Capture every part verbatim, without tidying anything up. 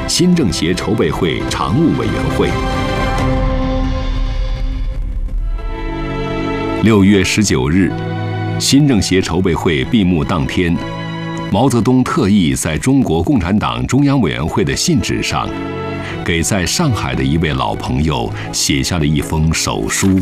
新政协筹备会常务委员会。六月十九日，新政协筹备会闭幕当天，毛泽东特意在中国共产党中央委员会的信纸上，给在上海的一位老朋友写下了一封手书。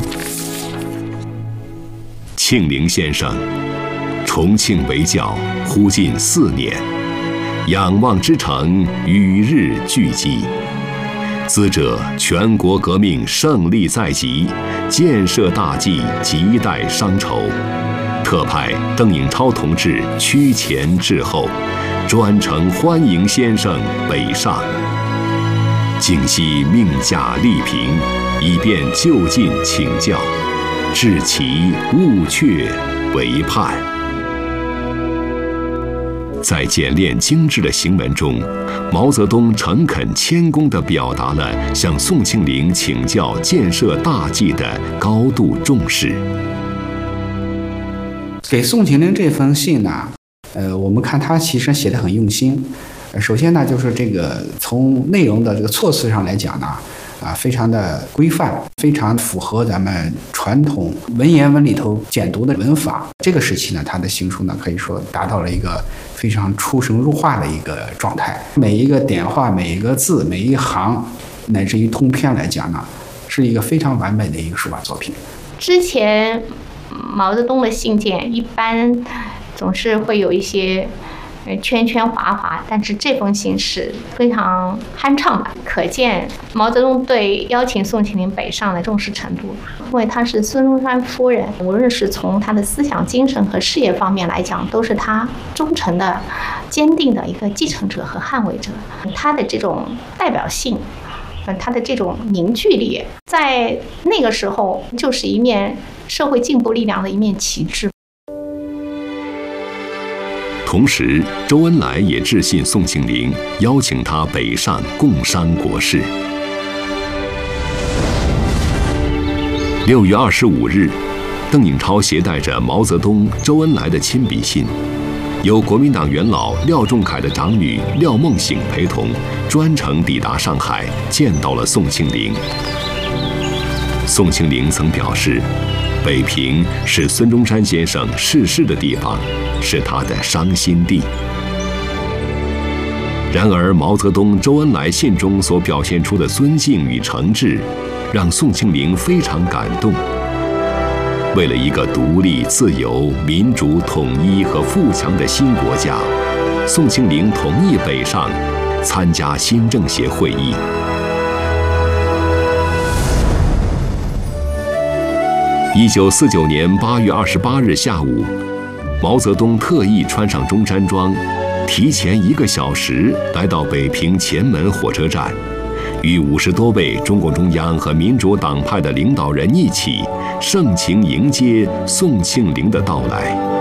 庆龄先生，重庆为教忽近四年，仰望之城与日俱激。兹者全国革命胜利在即，建设大计亟待商筹。特派邓颖超同志趋前至后，专程欢迎先生北上。敬悉命驾力平，以便就近请教，致其勿却为盼。在简练精致的行文中，毛泽东诚恳谦恭地表达了向宋庆龄请教建设大计的高度重视。 给宋庆龄这封信呢，呃，我们看他其实写得很用心。呃、首先呢，就是这个从内容的这个措辞上来讲呢，啊，非常的规范，非常符合咱们传统文言文里头简读的文法。这个时期呢，他的行书呢，可以说达到了一个非常出神入化的一个状态。每一个点画，每一个字，每一行，乃至于通篇来讲呢，是一个非常完美的一个书法作品。 之前毛泽东的信件一般总是会有一些圈圈划划，但是这封信是非常酣畅的，可见毛泽东对邀请宋庆龄北上的重视程度。因为她是孙中山夫人，无论是从她的思想精神和事业方面来讲，都是她忠诚的、坚定的一个继承者和捍卫者。她的这种代表性，她的这种凝聚力，在那个时候就是一面社会进步力量的一面旗帜。 同时，周恩来也致信宋庆龄，邀请他北上共商国事。六月二十五日，邓颖超携带着毛泽东、周恩来的亲笔信，由国民党元老廖仲恺的长女廖梦醒陪同，专程抵达上海，见到了宋庆龄。宋庆龄曾表示，北平是孙中山先生逝世的地方，是他的伤心地。然而，毛泽东、周恩来信中所表现出的尊敬与诚挚，让宋庆龄非常感动。为了一个独立、自由、民主、统一和富强的新国家，宋庆龄同意北上参加新政协会议。一九四九年八月二十八日下午，毛泽东特意穿上中山装，提前一个小时来到北平前门火车站，与五十多位中共中央和民主党派的领导人一起盛情迎接宋庆龄的到来。